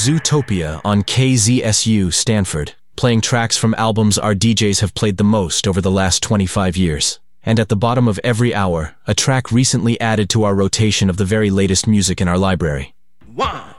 Zootopia on KZSU Stanford, playing tracks from albums our DJs have played the most over the last 25 years. And at the bottom of every hour, a track recently added to our rotation of the very latest music in our library. 1,